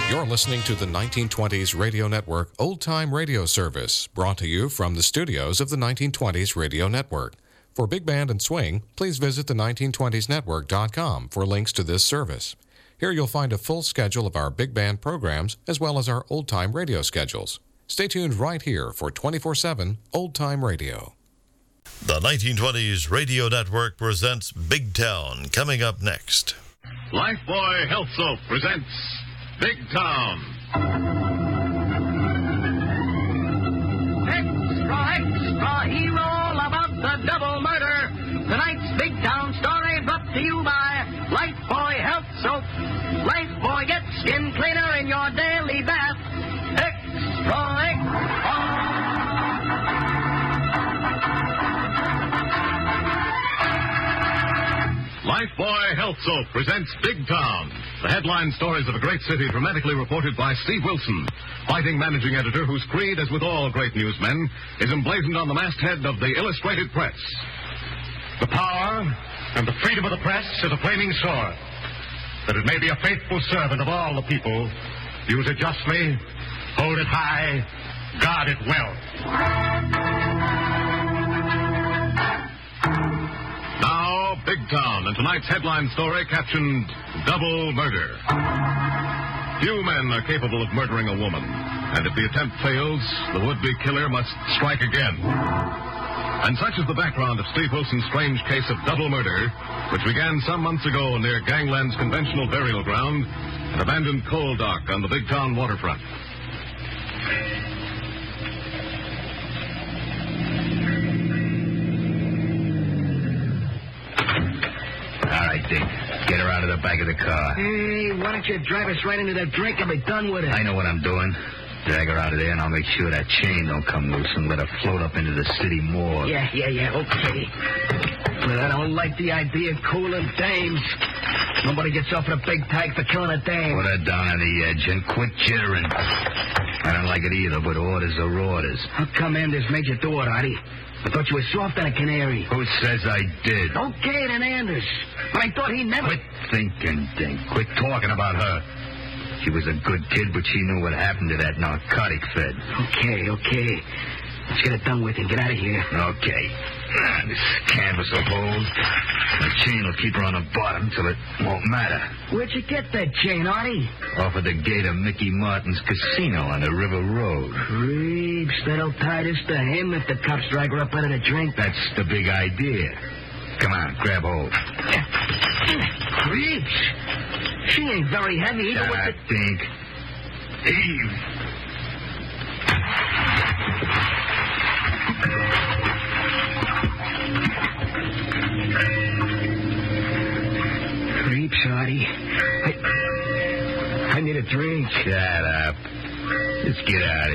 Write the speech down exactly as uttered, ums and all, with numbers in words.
You're listening to the nineteen twenties Radio Network Old Time Radio Service, brought to you from the studios of the nineteen twenties Radio Network. For Big Band and Swing, please visit the nineteen twenties network dot com for links to this service. Here you'll find a full schedule of our big band programs as well as our old-time radio schedules. Stay tuned right here for twenty-four seven Old Time Radio. The nineteen twenties Radio Network presents Big Town, coming up next. Lifebuoy Health Soap presents Big Town. Extra, extra, hero about the double murder. Tonight's Big Town story brought to you by Lifebuoy Health Soap. Lifebuoy gets skin cleaner in your daily bath. Extra, extra. Lifebuoy Health Soap presents Big Town. The headline stories of a great city dramatically reported by Steve Wilson, fighting managing editor whose creed, as with all great newsmen, is emblazoned on the masthead of the Illustrated Press. The power and the freedom of the press is a flaming sword, that it may be a faithful servant of all the people. Use it justly, hold it high, guard it well. Now, Big Town, and tonight's headline story captioned Double Murder. Few men are capable of murdering a woman, and if the attempt fails, the would-be killer must strike again. And such is the background of Steve Wilson's strange case of double murder, which began some months ago near Gangland's conventional burial ground, an abandoned coal dock on the Big Town waterfront. All right, Dick. Get her out of the back of the car. Hey, why don't you drive us right into that drink and be done with it? I know what I'm doing. Drag her out of there, and I'll make sure that chain don't come loose and let her float up into the city morgue. Yeah, yeah, yeah, okay. But I don't like the idea of cooling dames. Nobody gets off in a big tag for killing a dame. Put her down on the edge and quit jittering. I don't like it either, but orders are orders. How come Anders made you do it, Artie? I thought you were soft on a canary. Who says I did? Okay, then Anders. But I thought he never... Quit thinking, Dink. Quit talking about her. She was a good kid, but she knew what happened to that narcotic fed. Okay, okay. Let's get it done with and get out of here. Okay. Ah, this canvas will hold. The chain will keep her on the bottom till it won't matter. Where'd you get that chain, Artie? Off of the gate of Mickey Martin's casino on the River Road. Creeps, that'll tie this to him if the cops drag her up out of the drink. That's the big idea. Come on, grab hold. Creeps. She ain't very heavy either. Shut with up, the... Dink. Eve. Creeps, Artie. I... I need a drink. Shut up. Let's get out of